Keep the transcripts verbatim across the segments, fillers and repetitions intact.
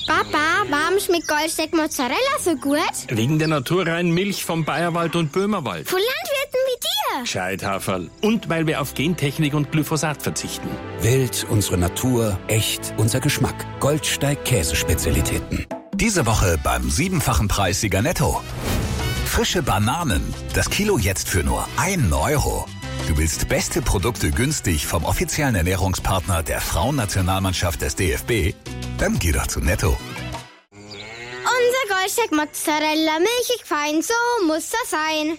Papa, warum schmeckt Goldsteak Mozzarella so gut? Wegen der naturreinen Milch vom Bayerwald und Böhmerwald. Von Landwirten wie dir. Gescheithaferl. Und weil wir auf Gentechnik und Glyphosat verzichten. Wild, unsere Natur, echt, unser Geschmack. Goldsteig Käsespezialitäten. Diese Woche beim siebenfachen Preissieger Netto. Frische Bananen. Das Kilo jetzt für nur ein Euro. Du willst beste Produkte günstig vom offiziellen Ernährungspartner der Frauennationalmannschaft des D F B? Dann geh doch zu Netto. Unser Goldsteak Mozzarella, milchig fein, so muss das sein.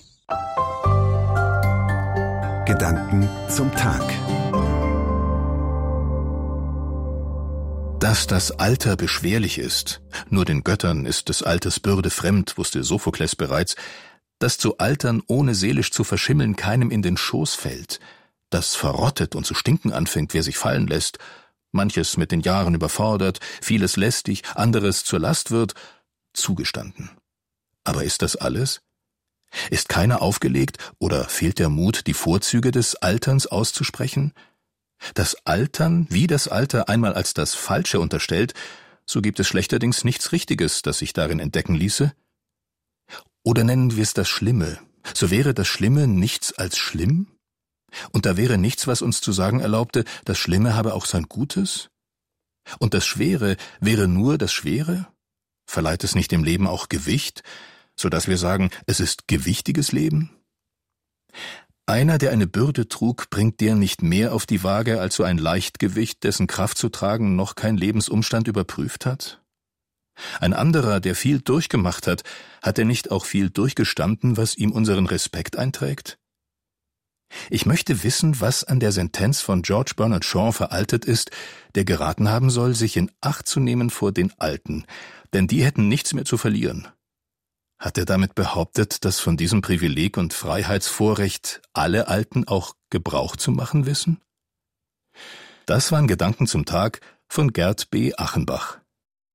Gedanken zum Tag. Dass das Alter beschwerlich ist, nur den Göttern ist des Alters Bürde fremd, wusste Sophokles bereits, dass zu altern, ohne seelisch zu verschimmeln, keinem in den Schoß fällt, dass verrottet und zu stinken anfängt, wer sich fallen lässt, manches mit den Jahren überfordert, vieles lästig, anderes zur Last wird, zugestanden. Aber ist das alles? Ist keiner aufgelegt oder fehlt der Mut, die Vorzüge des Alterns auszusprechen? Das Altern, wie das Alter einmal als das Falsche unterstellt, so gibt es schlechterdings nichts Richtiges, das sich darin entdecken ließe. Oder nennen wir es das Schlimme, so wäre das Schlimme nichts als schlimm? Und da wäre nichts, was uns zu sagen erlaubte, das Schlimme habe auch sein Gutes? Und das Schwere wäre nur das Schwere? Verleiht es nicht dem Leben auch Gewicht, so dass wir sagen, es ist gewichtiges Leben? Einer, der eine Bürde trug, bringt der nicht mehr auf die Waage als so ein Leichtgewicht, dessen Kraft zu tragen noch kein Lebensumstand überprüft hat? Ein anderer, der viel durchgemacht hat, hat er nicht auch viel durchgestanden, was ihm unseren Respekt einträgt? Ich möchte wissen, was an der Sentenz von George Bernard Shaw veraltet ist, der geraten haben soll, sich in Acht zu nehmen vor den Alten, denn die hätten nichts mehr zu verlieren. Hat er damit behauptet, dass von diesem Privileg und Freiheitsvorrecht alle Alten auch Gebrauch zu machen wissen? Das waren Gedanken zum Tag von Gerd B. Achenbach.